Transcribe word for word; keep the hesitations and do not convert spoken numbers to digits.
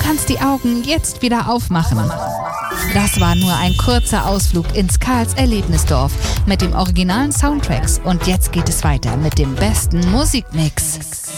kannst die Augen jetzt wieder aufmachen. Das war nur ein kurzer Ausflug ins Karls Erlebnisdorf mit dem originalen Soundtracks. Und jetzt geht es weiter mit dem besten Musikmix.